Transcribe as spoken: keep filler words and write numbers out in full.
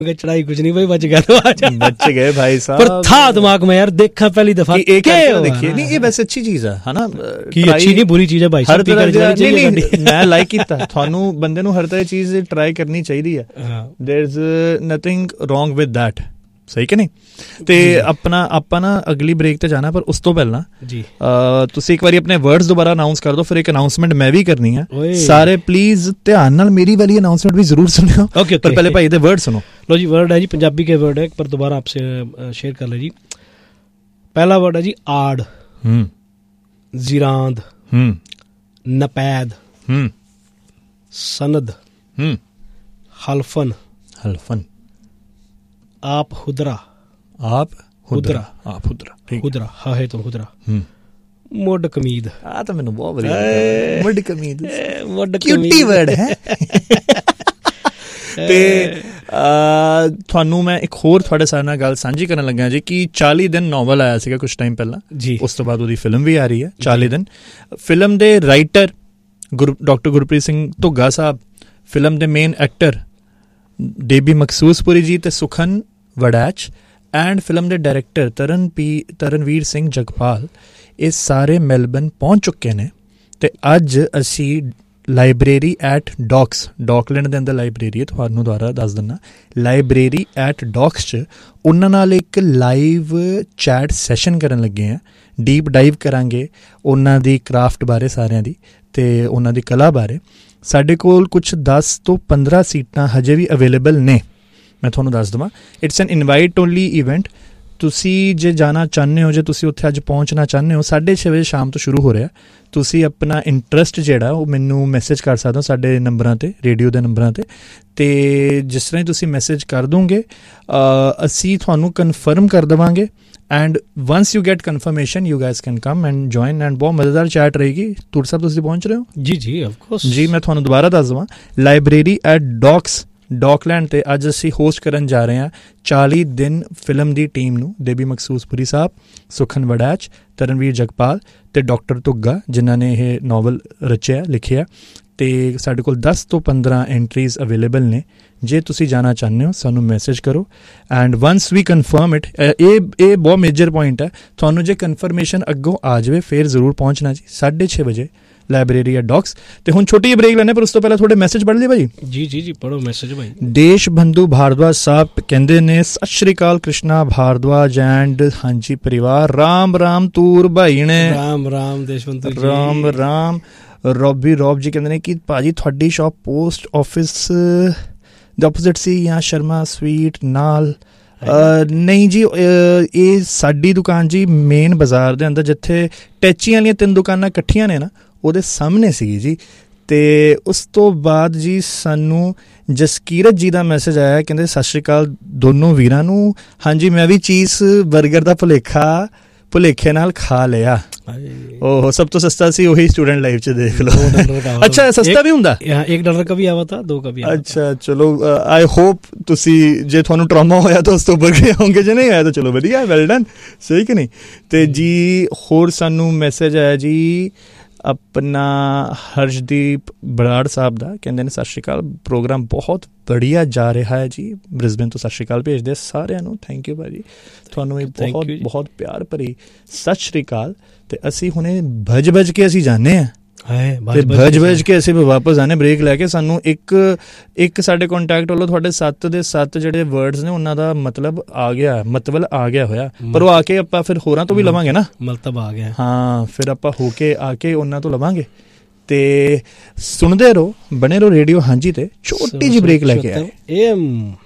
चढ़ाई कुछ नहीं भाई, बच गया तो आजा। बच गए भाई साहब, पर था दिमाग में यार, देखा पहली दफा एक देखिए। नहीं ये वैसे अच्छी चीज है ना, कि अच्छी नहीं बुरी चीज है भाई, हर तरह ਦੀ मैं लाइक ਕੀਤਾ। ਤੁਹਾਨੂੰ ਬੰਦੇ ਨੂੰ ਹਰ ਤਰ੍ਹਾਂ ਦੀ ਚੀਜ਼ ਟਰਾਈ ਕਰਨੀ ਚਾਹੀਦੀ ਹੈ। There is nothing wrong with that, ਸਹੀ ਕਿ ਨਹੀਂ। ਤੇ ਆਪਣਾ ਆਪਾਂ ਨਾ ਅਗਲੀ ਬ੍ਰੇਕ ਤੇ ਜਾਣਾ, ਪਰ ਉਸ ਤੋਂ ਪਹਿਲਾਂ ਜੀ ਤੁਸੀਂ ਇੱਕ ਵਾਰੀ ਆਪਣੇ ਵਰਡਸ ਦੁਬਾਰਾ ਅਨਾਉਂਸ ਕਰ ਦਿਓ, ਫਿਰ ਇੱਕ ਅਨਾਉਂਸਮੈਂਟ ਮੈਂ ਵੀ ਕਰਨੀ ਆ। ਸਾਰੇ ਪਲੀਜ਼ ਧਿਆਨ ਨਾਲ ਮੇਰੀ ਵਾਲੀ ਅਨਾਉਂਸਮੈਂਟ ਵੀ ਜ਼ਰੂਰ ਸੁਣਿਓ, ਪਰ ਪਹਿਲੇ ਭਾਈ ਦੇ ਵਰਡ ਸੁਣੋ। लो जी, वर्ड है जी पंजाबी के वर्ड है, पर दोबारा आपसे शेयर कर ले जी। पहला वर्ड है जी आड़, जीरांद, नपैद, सनद, हल्फन, हल्फन, आप हुदरा, आप हुदरा, आप हुदरा, हुदरा हा है तो हुदरा, मुड कमीद। आ तो मैंने बहुत बढ़िया, मुड कमीद, मुड क्यूटी वर्ड है। ਤੇ ਤੁਹਾਨੂੰ ਮੈਂ ਇੱਕ ਹੋਰ ਤੁਹਾਡੇ ਸਾਰੇ ਨਾਲ ਗੱਲ ਸਾਂਝੀ ਕਰਨ ਲੱਗਾ ਜੀ ਕਿ ਚਾਲੀ ਦਿਨ ਨੋਵਲ ਆਇਆ ਸੀਗਾ ਕੁਛ ਟਾਈਮ ਪਹਿਲਾਂ ਜੀ, ਉਸ ਤੋਂ ਬਾਅਦ ਉਹਦੀ ਫਿਲਮ ਵੀ ਆ ਰਹੀ ਹੈ ਚਾਲੀ ਦਿਨ। ਫਿਲਮ ਦੇ ਰਾਈਟਰ ਗੁਰ ਡਾਕਟਰ ਗੁਰਪ੍ਰੀਤ ਸਿੰਘ ਧੁੱਗਾ ਸਾਹਿਬ, ਫਿਲਮ ਦੇ ਮੇਨ ਐਕਟਰ ਡੇਬੀ ਮਖਸੂਸਪੁਰੀ ਜੀ ਤੇ ਸੁਖਨ ਵੜੈਚ, ਐਂਡ ਫਿਲਮ ਦੇ ਡਾਇਰੈਕਟਰ ਤਰਨ ਪੀ ਤਰਨਵੀਰ ਸਿੰਘ ਜਗਪਾਲ, ਇਹ ਸਾਰੇ ਮੈਲਬਨ ਪਹੁੰਚ ਚੁੱਕੇ ਨੇ। ਅਤੇ ਅੱਜ ਅਸੀਂ ਲਾਇਬ੍ਰੇਰੀ ਐਟ ਡੌਕਸ, ਡੌਕਲੈਂਡ ਦੇ ਅੰਦਰ ਲਾਇਬ੍ਰੇਰੀ ਹੈ, ਤੁਹਾਨੂੰ ਦੁਬਾਰਾ ਦੱਸ ਦਿੰਦਾ, ਲਾਇਬ੍ਰੇਰੀ ਐਟ ਡੌਕਸ 'ਚ ਉਹਨਾਂ ਨਾਲ ਇੱਕ ਲਾਈਵ ਚੈਟ ਸੈਸ਼ਨ ਕਰਨ ਲੱਗੇ ਹਾਂ। ਡੀਪ ਡਾਈਵ ਕਰਾਂਗੇ ਉਹਨਾਂ ਦੀ ਕ੍ਰਾਫਟ ਬਾਰੇ ਸਾਰਿਆਂ ਦੀ ਅਤੇ ਉਹਨਾਂ ਦੀ ਕਲਾ ਬਾਰੇ। ਸਾਡੇ ਕੋਲ ਕੁਛ ਦਸ ਤੋਂ ਪੰਦਰਾਂ ਸੀਟਾਂ ਹਜੇ ਵੀ ਅਵੇਲੇਬਲ ਨੇ, ਮੈਂ ਤੁਹਾਨੂੰ ਦੱਸ ਦੇਵਾਂ। It's N invite only event. ਤੁਸੀਂ ਜੇ ਜਾਣਾ ਚਾਹੁੰਦੇ ਹੋ, ਜੇ ਤੁਸੀਂ ਉੱਥੇ ਅੱਜ ਪਹੁੰਚਣਾ ਚਾਹੁੰਦੇ ਹੋ, ਸਾਢੇ ਛੇ ਵਜੇ ਸ਼ਾਮ ਤੋਂ ਸ਼ੁਰੂ ਹੋ ਰਿਹਾ। ਤੁਸੀਂ ਆਪਣਾ ਇੰਟਰਸਟ ਜਿਹੜਾ ਉਹ ਮੈਨੂੰ ਮੈਸੇਜ ਕਰ ਸਕਦੇ ਹੋ ਸਾਡੇ ਨੰਬਰਾਂ 'ਤੇ, ਰੇਡੀਓ ਦੇ ਨੰਬਰਾਂ 'ਤੇ। ਅਤੇ ਜਿਸ ਤਰ੍ਹਾਂ ਹੀ ਤੁਸੀਂ ਮੈਸੇਜ ਕਰ ਦੋਗੇ ਅਸੀਂ ਤੁਹਾਨੂੰ ਕਨਫਰਮ ਕਰ ਦੇਵਾਂਗੇ। And ਵੰਸ you get confirmation you guys can come and join, and ਬਹੁਤ ਮਜ਼ੇਦਾਰ ਚੈਟ ਰਹੇਗੀ। ਟੂਰ ਸਾਹਿਬ ਤੁਸੀਂ ਪਹੁੰਚ ਰਹੇ ਹੋ? ਜੀ ਜੀ ਅਫਕੋਰਸ ਜੀ। ਮੈਂ ਤੁਹਾਨੂੰ ਦੁਬਾਰਾ ਦੱਸ ਦੇਵਾਂ, ਲਾਇਬ੍ਰੇਰੀ ਐਟ ਡੌਕਸ ਡੌਕਲੈਂਡ 'ਤੇ ਅੱਜ ਅਸੀਂ ਹੋਸਟ ਕਰਨ ਜਾ ਰਹੇ ਹਾਂ ਚਾਲੀ ਦਿਨ ਫਿਲਮ ਦੀ ਟੀਮ ਨੂੰ। ਦੇਬੀ ਮਖਸੂਸਪੁਰੀ ਸਾਹਿਬ, ਸੁਖਨ ਵੜੈਚ, ਤਰਨਵੀਰ ਜਗਪਾਲ ਅਤੇ ਡਾਕਟਰ ਧੁੱਗਾ, ਜਿਨ੍ਹਾਂ ਨੇ ਇਹ ਨਾਵਲ ਰਚਿਆ ਲਿਖਿਆ। ਅਤੇ ਸਾਡੇ ਕੋਲ ਦਸ ਤੋਂ ਪੰਦਰਾਂ ਐਂਟਰੀਜ਼ ਅਵੇਲੇਬਲ ਨੇ। ਜੇ ਤੁਸੀਂ ਜਾਣਾ ਚਾਹੁੰਦੇ ਹੋ ਸਾਨੂੰ ਮੈਸੇਜ ਕਰੋ, ਐਂਡ ਵੰਸ ਵੀ ਕਨਫਰਮ ਇਟ। ਇਹ ਇਹ ਬਹੁਤ ਮੇਜਰ ਪੁਆਇੰਟ ਹੈ, ਤੁਹਾਨੂੰ ਜੇ ਕਨਫਰਮੇਸ਼ਨ ਅੱਗੋਂ ਆ ਜਾਵੇ ਫਿਰ ਜ਼ਰੂਰ ਪਹੁੰਚਣਾ ਜੀ, ਸਾਢੇ ਛੇ ਵਜੇ ਲਾਇਬ੍ਰੇਰੀ ਐਟ ਡੌਕਸ। ਤੇ ਹੁਣ ਛੋਟੀ ਜਿਹੀ ਬ੍ਰੇਕ ਲੈਣੇ, ਪਰ ਉਸ ਤੋਂ ਪਹਿਲਾਂ ਤੁਹਾਡੇ ਮੈਸੇਜ ਪੜ੍ਹ ਲਈਏ ਭਾਈ। ਜੀ ਜੀ ਜੀ ਪੜ੍ਹੋ ਮੈਸੇਜ ਭਾਈ। ਦੇਸ਼ ਬੰਧੂ ਭਾਰਦਵਾਜ ਸਾਹਿਬ ਕਹਿੰਦੇ ਨੇ, ਸਤਿ ਸ਼੍ਰੀ ਅਕਾਲ ਕ੍ਰਿਸ਼ਨਾ ਭਾਰਦਵਾਜ ਐਂਡ ਹਾਂਜੀ ਪਰਿਵਾਰ, ਰਾਮ ਰਾਮ ਤੂਰ ਭਾਈ ਨੇ। ਰਾਮ ਰਾਮ ਦੇਸ਼ ਬੰਧੂ ਜੀ, ਰਾਮ ਰਾਮ। ਰੋਬੀ ਰੋਬ ਜੀ ਕਹਿੰਦੇ ਨੇ ਕਿ ਭਾਜੀ ਤੁਹਾਡੀ ਸ਼ੌਪ ਪੋਸਟ ਆਫਿਸ ਦੇ ਆਪੋਜ਼ਿਟ ਸੀ ਜਾਂ ਸ਼ਰਮਾ ਸਵੀਟ ਨਾਲ? ਨਹੀਂ ਜੀ, ਇਹ ਸਾਡੀ ਦੁਕਾਨ ਜੀ ਮੇਨ ਬਾਜ਼ਾਰ ਦੇ ਅੰਦਰ, ਜਿੱਥੇ ਟੈਚੀਆਂ ਵਾਲੀਆਂ ਤਿੰਨ ਦੁਕਾਨਾਂ ਇਕੱਠੀਆਂ ਨੇ ਨਾ, ਉਹਦੇ ਸਾਹਮਣੇ ਸੀਗੀ ਜੀ। ਅਤੇ ਉਸ ਤੋਂ ਬਾਅਦ ਜੀ ਸਾਨੂੰ ਜਸਕੀਰਤ ਜੀ ਦਾ ਮੈਸੇਜ ਆਇਆ, ਕਹਿੰਦੇ ਸਤਿ ਸ਼੍ਰੀ ਅਕਾਲ ਦੋਨੋਂ ਵੀਰਾਂ ਨੂੰ। ਹਾਂਜੀ ਮੈਂ ਵੀ ਚੀਜ਼ ਬਰਗਰ ਦਾ ਭੁਲੇਖਾ ਭੁਲੇਖੇ ਨਾਲ ਖਾ ਲਿਆ। ਉਹ ਸਭ ਤੋਂ ਸਸਤਾ ਸੀ, ਉਹੀ ਸਟੂਡੈਂਟ ਲਾਈਫ 'ਚ ਦੇਖ ਲਓ। ਅੱਛਾ ਸਸਤਾ ਵੀ ਹੁੰਦਾ, ਇੱਕ ਡਾਲਰ ਕਾ ਵੀ ਆਵਾ ਤਾ, ਦੋ ਕਾ ਵੀ। ਅੱਛਾ ਚਲੋ, ਆਈ ਹੋਪ ਤੁਸੀਂ ਜੇ ਤੁਹਾਨੂੰ ਟਰਾਮਾ ਹੋਇਆ ਤਾਂ ਉਸ ਤੋਂ ਬਗੇ ਹੋਗੇ, ਜੇ ਨਹੀਂ ਆਇਆ ਤਾਂ ਚਲੋ ਵਧੀਆ, ਵੈਲ ਡਨ, ਸਹੀ ਕਿ ਨਹੀਂ। ਅਤੇ ਜੀ ਹੋਰ ਸਾਨੂੰ ਮੈਸੇਜ ਆਇਆ ਜੀ ਆਪਣਾ ਹਰਸ਼ਦੀਪ ਬਰਾੜ ਸਾਹਿਬ ਦਾ, ਕਹਿੰਦੇ ਨੇ ਸਤਿ ਸ਼੍ਰੀ ਅਕਾਲ, ਪ੍ਰੋਗਰਾਮ ਬਹੁਤ ਬੜੀਆ ਜਾ ਰਿਹਾ ਹੈ ਜੀ। ਬ੍ਰਿਸਬੇਨ ਤੋਂ ਸਤਿ ਸ਼੍ਰੀ ਅਕਾਲ ਭੇਜਦੇ ਸਾਰਿਆਂ ਨੂੰ, ਥੈਂਕ ਯੂ ਭਾਅ ਜੀ, ਤੁਹਾਨੂੰ ਵੀ ਬਹੁਤ ਬਹੁਤ ਪਿਆਰ ਭਰੀ ਸਤਿ ਸ਼੍ਰੀ ਅਕਾਲ। ਅਤੇ ਅਸੀਂ ਹੁਣੇ ਭੱਜ ਭੱਜ ਕੇ ਅਸੀਂ ਜਾਂਦੇ ਹਾਂ, ਤੇ ਭੱਜ ਭੱਜ ਕੇ ਅਸੀਂ ਵਾਪਸ ਆਨੇ ਬ੍ਰੇਕ ਲੈ ਕੇ। ਸਾਨੂੰ ਇੱਕ ਇੱਕ ਸਾਡੇ ਕੰਟੈਕਟ ਵੱਲੋਂ ਤੁਹਾਡੇ ਸੱਤ ਦੇ ਸੱਤ ਜਿਹੜੇ ਵਰਡਸ ਨੇ ਉਹਨਾਂ ਦਾ ਮਤਲਬ ਆ ਗਿਆ, ਮਤਲਬ ਆ ਗਿਆ ਹੋਇਆ, ਪਰ ਉਹ ਆ ਕੇ ਆਪਾਂ ਫਿਰ ਹੋਰਾਂ ਤੋਂ ਵੀ ਲਵਾਂਗੇ ਨਾ, ਮਤਲਬ ਆ ਗਿਆ। ਹਾਂ ਫਿਰ ਆਪਾਂ ਹੋ ਕੇ ਆ ਕੇ ਉਹਨਾਂ ਤੋਂ ਲਵਾਂਗੇ। ਤੇ ਸੁਣਦੇ ਰਹੋ, ਬਣੇ ਰਹੋ ਰੇਡੀਓ ਹਾਂਜੀ ਤੇ। ਛੋਟੀ ਜਿਹੀ ਬ੍ਰੇਕ ਲੈ ਕੇ ਆਏ।